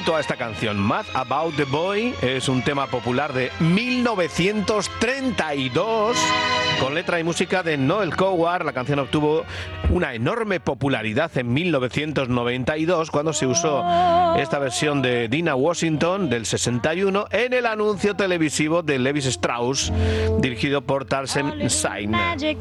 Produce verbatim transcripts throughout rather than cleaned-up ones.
poquito a esta canción. Mad About the Boy es un tema popular de mil novecientos treinta y dos con letra y música de Noel Coward. La canción obtuvo una enorme popularidad en mil novecientos noventa y dos cuando se usó esta versión de Dinah Washington del sesenta y uno en el anuncio televisivo de Levi Strauss dirigido por Tarsem Singh.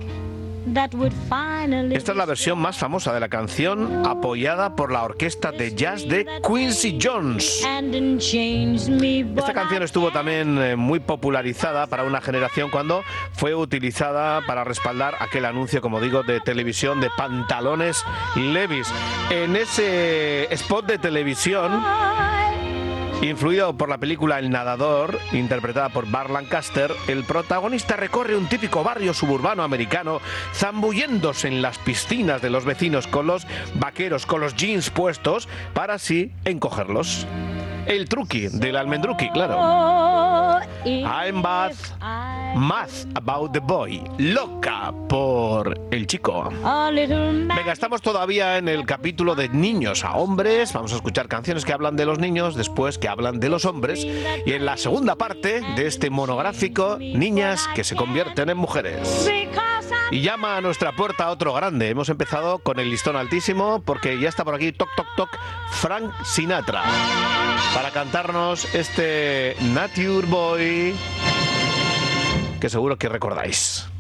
Esta es la versión más famosa de la canción, apoyada por la orquesta de jazz de Quincy Jones. Esta canción estuvo también eh, muy popularizada para una generación cuando fue utilizada para respaldar aquel anuncio, como digo, de televisión de pantalones Levi's. En ese spot de televisión, influido por la película El Nadador, interpretada por Burt Lancaster, el protagonista recorre un típico barrio suburbano americano, zambulléndose en las piscinas de los vecinos con los vaqueros, con los jeans puestos, para así encogerlos. El truqui del almendruqui, claro. I'm bad, mad about the boy, loca por el chico. Venga, estamos todavía en el capítulo de niños a hombres. Vamos a escuchar canciones que hablan de los niños, después que hablan de los hombres. Y en la segunda parte de este monográfico, niñas que se convierten en mujeres. Y llama a nuestra puerta otro grande. Hemos empezado con el listón altísimo porque ya está por aquí, toc, toc, toc, Frank Sinatra, para cantarnos este Nature Boy que seguro que recordáis.